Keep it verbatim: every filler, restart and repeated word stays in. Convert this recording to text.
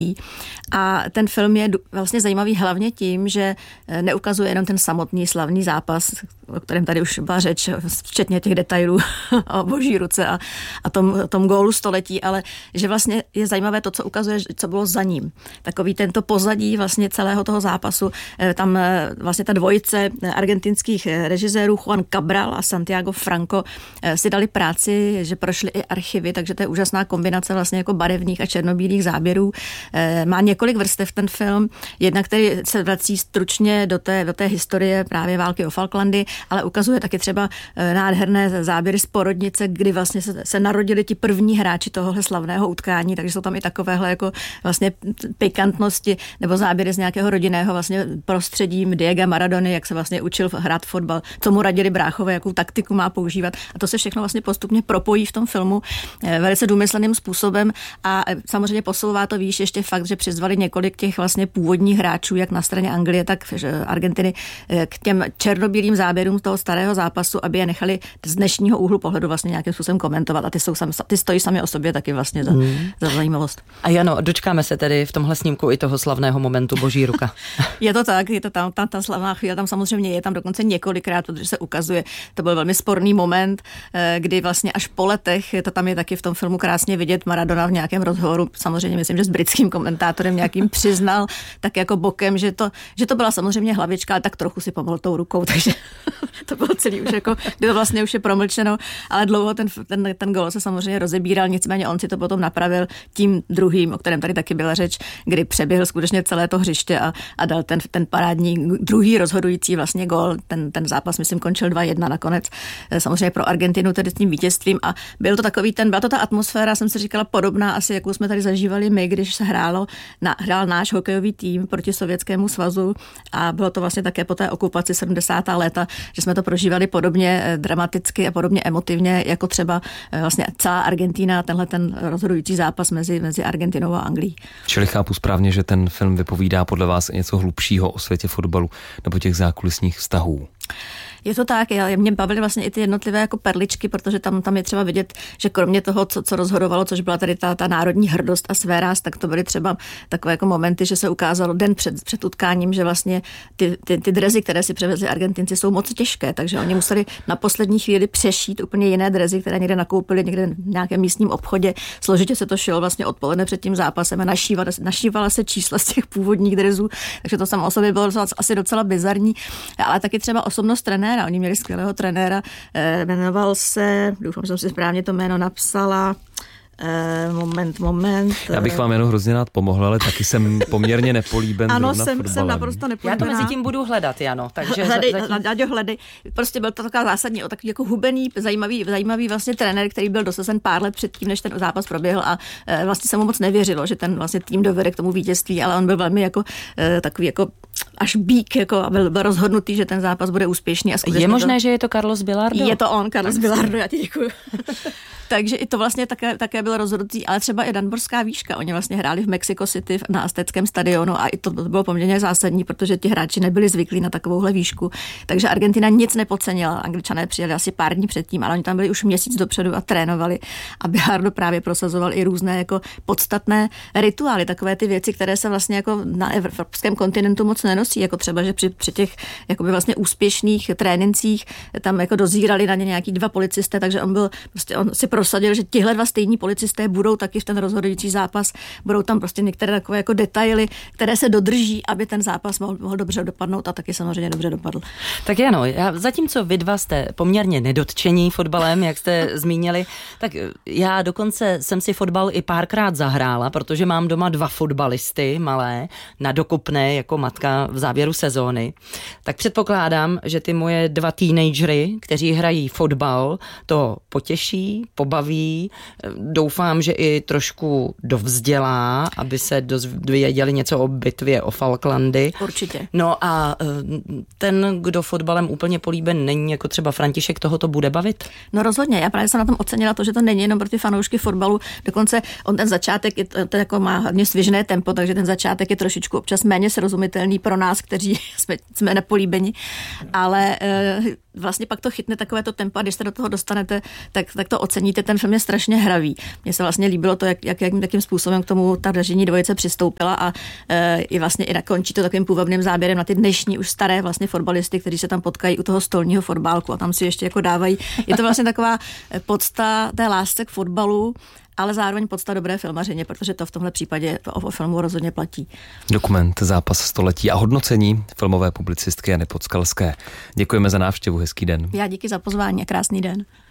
A ten film je vlastně zajímavý hlavně tím, že neukazuje jenom ten samotný slavný zápas, o kterém tady už byla řeč, včetně těch detailů o boží ruce a, a tom, tom gólu století, ale že vlastně je zajímavé to, co ukazuje, co bylo za ním. Takový tento pozadí vlastně celého toho zápasu. Tam vlastně ta dvojice argentinských režisérů Juan Cabral a Santiago Franco si dali práci, že prošli i archivy, takže to je úžasná kombinace vlastně jako barevných a černobílých záběrů. Má několik vrstev ten film, jedna, který se vrací stručně do té, do té historie právě války o Falklandy, ale ukazuje taky třeba nádherné záběry z porodnice, kdy vlastně se, se narodili ti první hráči tohohle slavného utkání, takže jsou tam i takovéhle jako vlastně pikantnosti nebo záběry z nějakého rodinného vlastně prostředím Diega Maradony, jak se vlastně učil hrát fotbal, co mu radili bráchové, jakou taktiku má používat. A to se všechno vlastně postupně propojí v tom filmu velice důmysleným způsobem a samozřejmě posouvá to výš ještě fakt, že přizvali několik těch vlastně původních hráčů, jak na straně Anglie, tak Argentiny, k těm černobílým záběrům toho starého zápasu, aby je nechali z dnešního úhlu pohledu vlastně nějakým způsobem komentovat. A ty, jsou sam, ty stojí sami o sobě taky vlastně za, hmm. za zajímavost. A Jano, dočkáme se tedy v tomhle snímku i toho slavného momentu Boží ruka. Je to tak, je to tam, ta, ta slavná chvíle tam samozřejmě je, tam dokonce několikrát, protože se ukazuje, to byl velmi sporný moment, kdy vlastně až po letech, to tam je taky v tom filmu krásně vidět, Maradona v nějakém rozhovoru, samozřejmě myslím, že s britským komentátorem nějakým přiznal, tak jako bokem, že to, že to byla samozřejmě hlavička, ale tak trochu si pomohl tou rukou, takže to bylo celý už jako, kdy to vlastně už je promlčeno, ale dlouho ten, ten, ten gól se samozřejmě rozebíral, nicméně on si to potom napravil tím druhým, o kterém tady taky byla řeč, kdy přeběhl skutečně celé to hřiště a, a dal ten, ten parádní druhý rozhodující vlastně gól. Ten, ten zápas, myslím, končil dva jedna nakonec. Samozřejmě pro Argentinu tedy s tím vítězstvím a byl to takový ten, byla to ta atmosféra, jsem si říkala, podobná asi, jakou jsme tady zažívali my, když se hrálo, na, hrál náš hokejový tým proti Sovětskému svazu a bylo to vlastně také po té okupaci sedmdesátá léta, že jsme to prožívali podobně dramaticky a podobně emotivně, jako třeba vlastně celá Argentína, tenhle ten rozhodující zápas mezi, mezi Argentinou a Anglií. Čili chápu správně, že ten film vypovídá podle vás i něco hlubšího o světě fotbalu nebo těch zákulisních vztahů. Je to tak, já, mě bavily vlastně i ty jednotlivé jako perličky, protože tam, tam je třeba vidět, že kromě toho, co, co rozhodovalo, což byla tady ta, ta národní hrdost a svéráz, tak to byly třeba takové jako momenty, že se ukázalo den před, před utkáním, že vlastně ty, ty, ty drezy, které si převezli Argentinci, jsou moc těžké, takže oni museli na poslední chvíli přešít úplně jiné drezy, které někde nakoupili, někde v nějakém místním obchodě. Složitě se to šilo vlastně odpoledne před tím zápasem a našívala, našívala se čísla z těch původních drezů, takže to samo o sobě bylo asi docela bizarní, ale taky třeba osobnost trenéra. Oni měli skvělého trenéra, jmenoval se, doufám, že jsem si správně to jméno napsala, moment, moment. Já bych vám jenom hrozně rád pomohl, ale taky jsem poměrně nepolíben. Ano, jsem, jsem naprosto nepolíbená. Já to mezi tím budu hledat, Jano. Takže hledej, zatím... Aďo, hledej. Prostě byl to taková zásadní, takový jako hubený, zajímavý, zajímavý vlastně trenér, který byl dosazen pár let předtím, než ten zápas proběhl a vlastně se mu moc nevěřilo, že ten vlastně tým dovede k tomu vítězství, ale on byl velmi jako takový jako až bík, jako a byl, byl rozhodnutý, že ten zápas bude úspěšný. A je možné, to... že je to Carlos Bilardo? Je to on, Carlos Bilardo, já ti děkuju. Takže i to vlastně také, také bylo rozhodující, ale třeba i Danborská výška. Oni vlastně hráli v Mexico City na Azteckém stadionu a i to bylo poměrně zásadní, protože ti hráči nebyli zvyklí na takovouhle výšku. Takže Argentina nic nepodcenila. Angličané přijeli asi pár dní předtím, ale oni tam byli už měsíc dopředu a trénovali. A Bilardo právě prosazoval i různé jako podstatné rituály, takové ty věci, které se vlastně jako na evropském kontinentu moc nenosí, jako třeba, že při, při těch jakoby vlastně úspěšných trénincích tam jako dozírali na ně nějaký dva policisté, takže on byl prostě on si prosadil, že tihle dva stejní policisté budou taky v ten rozhodující zápas, budou tam prostě některé takové jako detaily, které se dodrží, aby ten zápas mohl, mohl dobře dopadnout a taky samozřejmě dobře dopadl. Tak ano, já, zatímco vy dva jste poměrně nedotčení fotbalem, jak jste zmínili, tak já dokonce jsem si fotbal i párkrát zahrála, protože mám doma dva fotbalisty malé, na dokupné jako matka v závěru sezóny. Tak předpokládám, že ty moje dva teenagery, kteří hrají fotbal, to potěší, pobaví, doufám, že i trošku dovzdělá, aby se dozvěděli něco o bitvě o Falklandy. Určitě. No a ten, kdo fotbalem úplně políben není, jako třeba František, toho to bude bavit? No rozhodně, já právě jsem na tom ocenila to, že to není jenom pro ty fanoušky fotbalu, dokonce on ten začátek je, to jako má hodně svěžné tempo, takže ten začátek je trošičku občas méně srozumitelný pro nás, kteří jsme, jsme nepolíbeni, ale vlastně pak to chytne takové to tempo a když se do toho dostanete, tak, tak to oceníte. Ten film je strašně hravý. Mně se vlastně líbilo to, jak, jak, jakým, jakým způsobem k tomu ta režijní dvojice přistoupila a e, i vlastně i nakončí to takovým půvabným záběrem na ty dnešní už staré vlastně fotbalisty, kteří se tam potkají u toho stolního fotbálku a tam si ještě jako dávají. Je to vlastně taková podsta té lásce k fotbalu, ale zároveň podsta dobré filmařině, protože to v tomhle případě o, o filmu rozhodně platí. Dokument Zápas století a hodnocení filmové publicistky Jany Podskalské. Děkujeme za návštěvu, hezký den. Já díky za pozvání a krásný den.